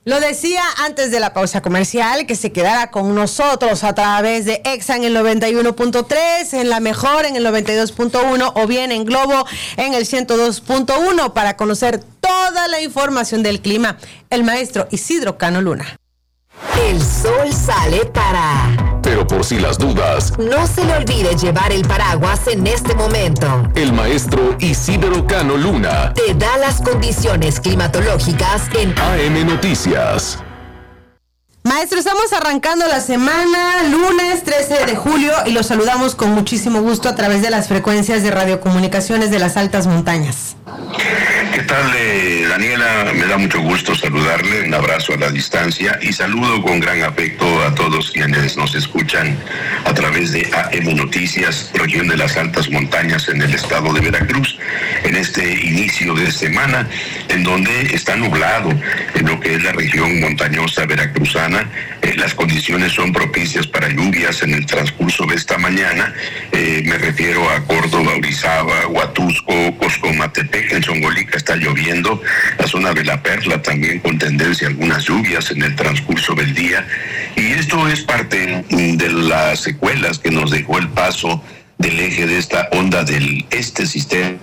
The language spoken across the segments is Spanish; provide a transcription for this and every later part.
Lo decía antes de la pausa comercial, que se quedara con nosotros a través de Exa en el 91.3, en La Mejor en el 92.1 o bien en Globo en el 102.1 para conocer toda la información del clima. El maestro Isidro Cano Luna. El sol sale para... Pero por si las dudas, no se le olvide llevar el paraguas en este momento. El maestro Isidro Cano Luna te da las condiciones climatológicas en AM Noticias. Maestro, estamos arrancando la semana, lunes 13 de julio, y los saludamos con muchísimo gusto a través de las frecuencias de radiocomunicaciones de las altas montañas. ¿Qué tal, Daniela? Me da mucho gusto saludarle, un abrazo a la distancia y saludo con gran afecto a todos quienes nos escuchan a través de AM Noticias, región de las altas montañas en el estado de Veracruz, en este inicio de semana, en donde está nublado en lo que es la región montañosa veracruzana. Las condiciones son propicias para lluvias en el transcurso de esta mañana. Me refiero a Córdoba, Orizaba, Huatusco, Coscomatepec, en Zongolica está lloviendo, la zona de La Perla también con tendencia a algunas lluvias en el transcurso del día, y esto es parte de las secuelas que nos dejó el paso del eje de esta onda del sistema.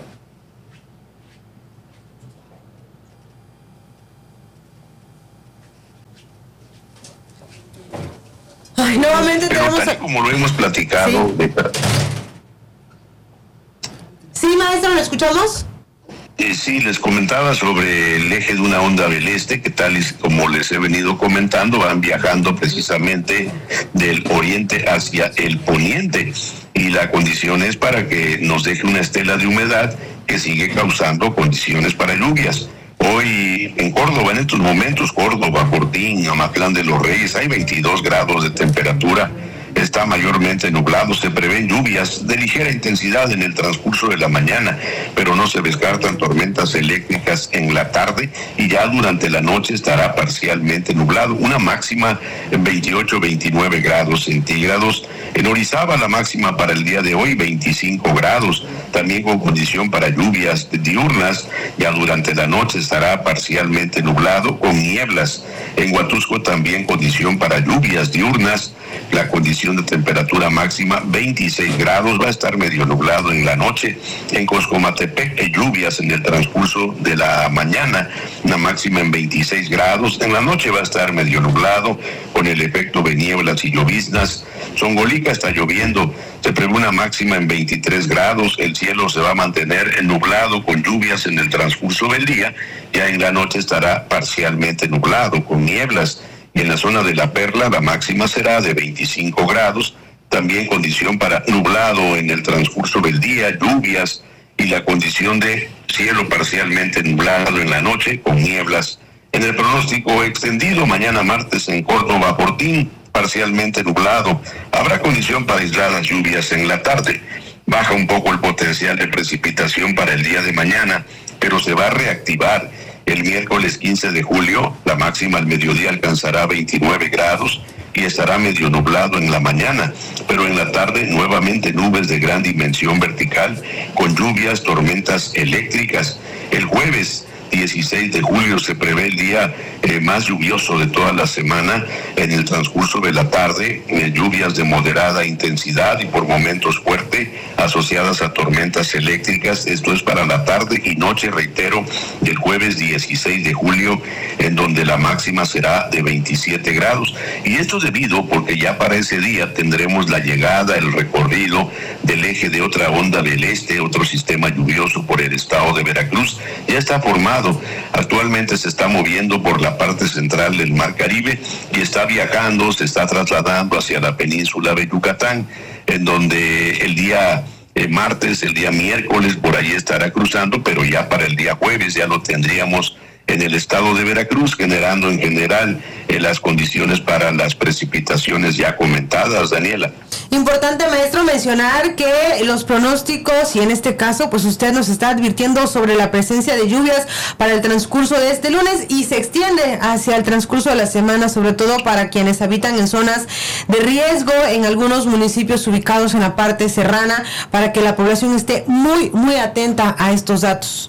Ay, nuevamente tenemos... Tal como lo hemos platicado... Sí, maestro, ¿lo escuchamos? Sí, les comentaba sobre el eje de una onda del este, que tal y como les he venido comentando, van viajando precisamente del oriente hacia el poniente, y la condición es para que nos deje una estela de humedad que sigue causando condiciones para lluvias. Hoy en Córdoba, en estos momentos, Córdoba, Fortín, Amatlán de los Reyes, hay 22 grados de temperatura. Está mayormente nublado, se prevén lluvias de ligera intensidad en el transcurso de la mañana, pero no se descartan tormentas eléctricas en la tarde, y ya durante la noche estará parcialmente nublado, una máxima en 28-29 grados centígrados. En Orizaba la máxima para el día de hoy 25 grados, también con condición para lluvias diurnas. Ya durante la noche estará parcialmente nublado con nieblas. En Huatusco también condición para lluvias diurnas, la condición de temperatura máxima 26 grados, va a estar medio nublado en la noche. En Coscomatepec lluvias en el transcurso de la mañana, una máxima en 26 grados. En la noche va a estar medio nublado con el efecto de nieblas y lloviznas. Zongolica está lloviendo, se prevé una máxima en 23 grados, el cielo se va a mantener nublado con lluvias en el transcurso del día. Ya en la noche estará parcialmente nublado con nieblas. Y en la zona de La Perla la máxima será de 25 grados, también condición para nublado en el transcurso del día, lluvias, y la condición de cielo parcialmente nublado en la noche con nieblas. En el pronóstico extendido, mañana martes en Córdoba, Fortín, parcialmente nublado, habrá condición para aisladas lluvias en la tarde. Baja un poco el potencial de precipitación para el día de mañana, pero se va a reactivar. El miércoles 15 de julio, la máxima al mediodía alcanzará 29 grados y estará medio nublado en la mañana, pero en la tarde nuevamente nubes de gran dimensión vertical con lluvias, tormentas eléctricas. El jueves 16 de julio se prevé el día más lluvioso de toda la semana. En el transcurso de la tarde, lluvias de moderada intensidad y por momentos fuerte, asociadas a tormentas eléctricas. Esto es para la tarde y noche, reitero, del jueves 16 de julio, en donde la máxima será de 27 grados. Y esto debido porque ya para ese día tendremos la llegada, el recorrido del eje de otra onda del este, otro sistema lluvioso por el estado de Veracruz. Ya está formado. Actualmente se está moviendo por la parte central del Mar Caribe y está viajando, se está trasladando hacia la península de Yucatán, en donde el día martes, el día miércoles, por ahí estará cruzando, pero ya para el día jueves ya lo tendríamos en el estado de Veracruz, generando en general las condiciones para las precipitaciones ya comentadas, Daniela. Importante, maestro, mencionar que los pronósticos, y en este caso, pues usted nos está advirtiendo sobre la presencia de lluvias para el transcurso de este lunes y se extiende hacia el transcurso de la semana, sobre todo para quienes habitan en zonas de riesgo, en algunos municipios ubicados en la parte serrana, para que la población esté muy, muy atenta a estos datos.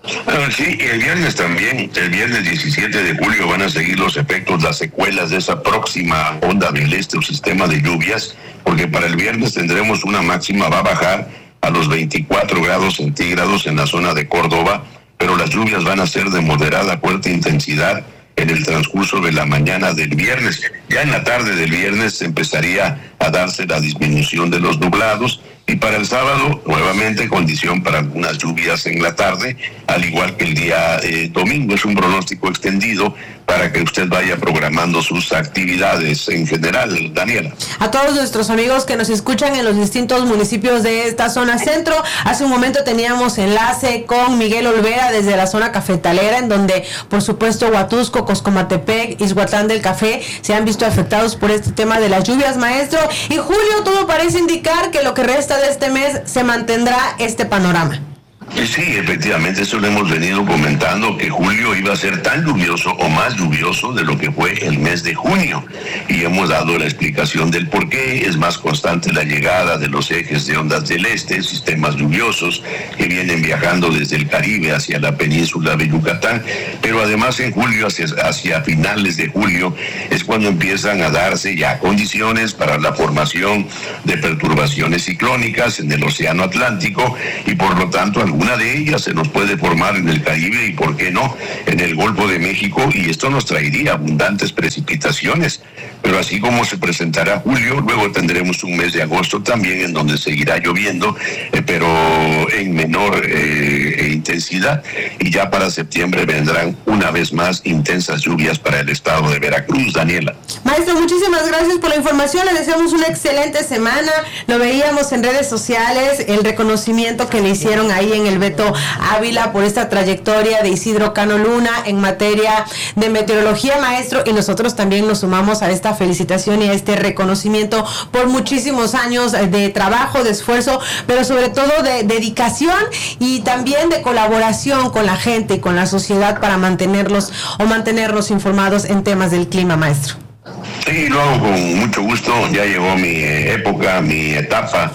Sí, el viernes también, el viernes 17 de julio van a seguir los efectos, las secuelas de esa próxima onda del este o sistema de lluvias, porque para el viernes tendremos una máxima, va a bajar a los 24 grados centígrados en la zona de Córdoba, pero las lluvias van a ser de moderada a fuerte intensidad en el transcurso de la mañana del viernes. Ya en la tarde del viernes empezaría a darse la disminución de los nublados, y para el sábado nuevamente condición para algunas lluvias en la tarde, al igual que el día domingo. Es un pronóstico extendido para que usted vaya programando sus actividades en general, Daniela. A todos nuestros amigos que nos escuchan en los distintos municipios de esta zona centro, hace un momento teníamos enlace con Miguel Olvera desde la zona cafetalera, en donde por supuesto Huatusco, Coscomatepec, Ixhuatlán del Café se han visto afectados por este tema de las lluvias, maestro. Y julio todo parece indicar que lo que resta de este mes se mantendrá este panorama. Sí, efectivamente, eso lo hemos venido comentando, que julio iba a ser tan lluvioso o más lluvioso de lo que fue el mes de junio, y hemos dado la explicación del por qué. Es más constante la llegada de los ejes de ondas del este, sistemas lluviosos que vienen viajando desde el Caribe hacia la península de Yucatán, pero además en julio, hacia finales de julio, es cuando empiezan a darse ya condiciones para la formación de perturbaciones ciclónicas en el Océano Atlántico, y por lo tanto alguna de ellas se nos puede formar en el Caribe y, por qué no, en el Golfo de México, y esto nos traería abundantes precipitaciones. Pero así como se presentará julio, luego tendremos un mes de agosto también en donde seguirá lloviendo, pero en menor intensidad, y ya para septiembre vendrán una vez más intensas lluvias para el estado de Veracruz, Daniela. Maestro, muchísimas gracias por la información, le deseamos una excelente semana. Lo veíamos en redes sociales, el reconocimiento que le hicieron ahí en el Beto Ávila por esta trayectoria de Isidro Cano Luna en materia de meteorología, maestro, y nosotros también nos sumamos a esta felicitación y a este reconocimiento por muchísimos años de trabajo, de esfuerzo, pero sobre todo de dedicación y también de colaboración con la gente y con la sociedad para mantenernos informados en temas del clima, maestro. Sí, lo hago con mucho gusto. Ya llegó mi época, mi etapa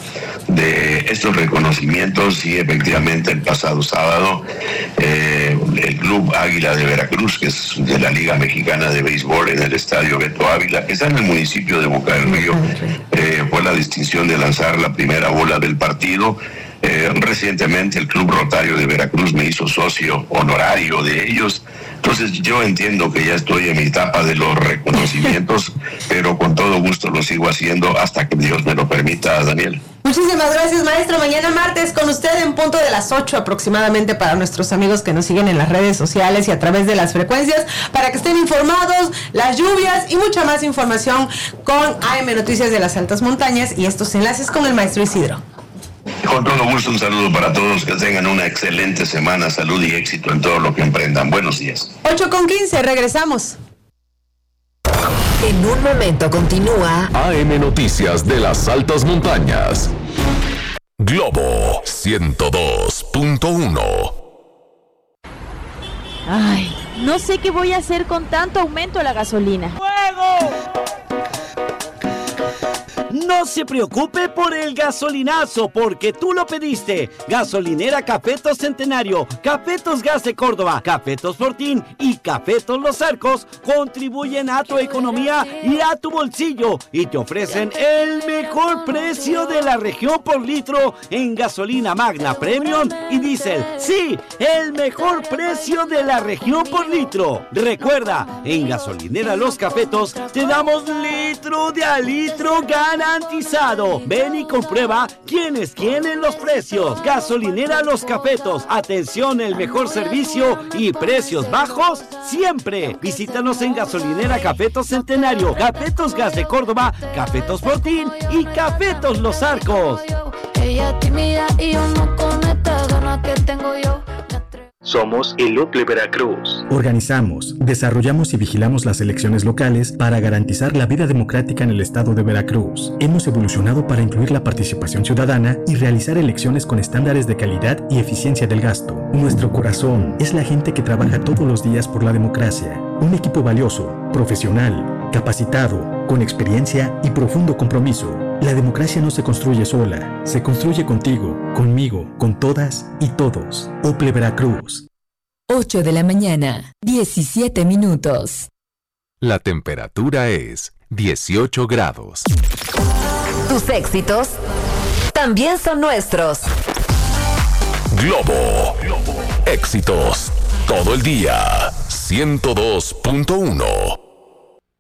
de estos reconocimientos, y efectivamente el pasado sábado el Club Águila de Veracruz, que es de la Liga Mexicana de Béisbol, en el estadio Beto Ávila, que está en el municipio de Boca del Río, fue la distinción de lanzar la primera bola del partido. Recientemente el Club Rotario de Veracruz me hizo socio honorario de ellos. Entonces yo entiendo que ya estoy en mi etapa de los reconocimientos, pero con todo gusto lo sigo haciendo hasta que Dios me lo permita, Daniel. Muchísimas gracias, maestro. Mañana martes con usted en punto de las 8 aproximadamente, para nuestros amigos que nos siguen en las redes sociales y a través de las frecuencias, para que estén informados, las lluvias y mucha más información con AM Noticias de las Altas Montañas y estos enlaces con el maestro Isidro. Con todo gusto, un saludo para todos, que tengan una excelente semana, salud y éxito en todo lo que emprendan. Buenos días. 8:15, regresamos. En un momento continúa AM Noticias de las Altas Montañas. Globo 102.1. Ay, no sé qué voy a hacer con tanto aumento de la gasolina. ¡Fuego! No se preocupe por el gasolinazo, porque tú lo pediste. Gasolinera Cafetos Centenario, Cafetos Gas de Córdoba, Cafetos Fortín y Cafetos Los Arcos contribuyen a tu economía y a tu bolsillo, y te ofrecen el mejor precio de la región por litro en gasolina Magna Premium y Diesel. Sí, el mejor precio de la región por litro. Recuerda, en Gasolinera Los Cafetos te damos litro de a litro garantizado. Ven y comprueba quién es quién en los precios. Gasolinera Los Cafetos. Atención, el mejor servicio y precios bajos siempre. Visítanos en Gasolinera Cafetos Centenario, Cafetos Gas de Córdoba, Cafetos Fortín y Cafetos Los Arcos. Ella tímida y yo no con esta gana que tengo yo. Somos el UTLE Veracruz. Organizamos, desarrollamos y vigilamos las elecciones locales para garantizar la vida democrática en el estado de Veracruz. Hemos evolucionado para incluir la participación ciudadana y realizar elecciones con estándares de calidad y eficiencia del gasto. Nuestro corazón es la gente que trabaja todos los días por la democracia. Un equipo valioso, profesional, capacitado, con experiencia y profundo compromiso. La democracia no se construye sola, se construye contigo, conmigo, con todas y todos. OPLE Veracruz. 8 de la mañana, 17 minutos. La temperatura es 18 grados. Tus éxitos también son nuestros. Globo. Éxitos todo el día. 102.1.